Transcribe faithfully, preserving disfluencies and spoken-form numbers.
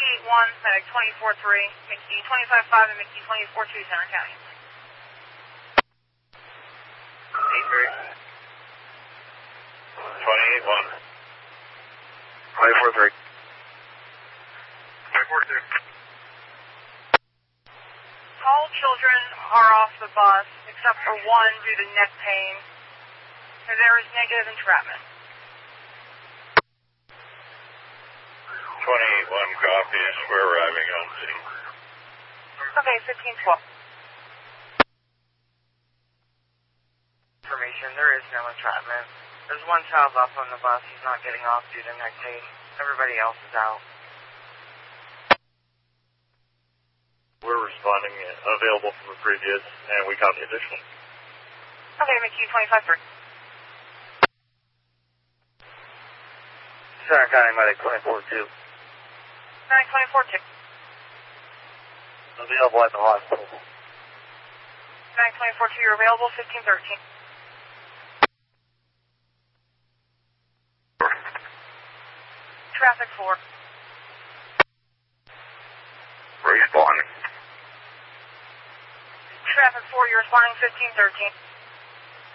eight one, Medic twenty-four three, McKee twenty-five five and McKee twenty-four two, Center County. eight three. twenty-eight one. twenty-four three. twenty-four two. All children are off the bus, except for one due to neck pain. There is negative entrapment. twenty-eight one copies. We're arriving on scene. Okay, fifteen twelve. Information, there is no entrapment. There's one child up on the bus. He's not getting off due to neck pain. Everybody else is out. We're responding, uh, available from the previous, and we copy additional. Okay, McKee twenty-five three. Center County Medic twenty-four two. Medic twenty-four two. Available at the hospital. Medic twenty-four two, you're available, fifteen thirteen. Traffic four. Responding. Traffic four, you're responding fifteen thirteen.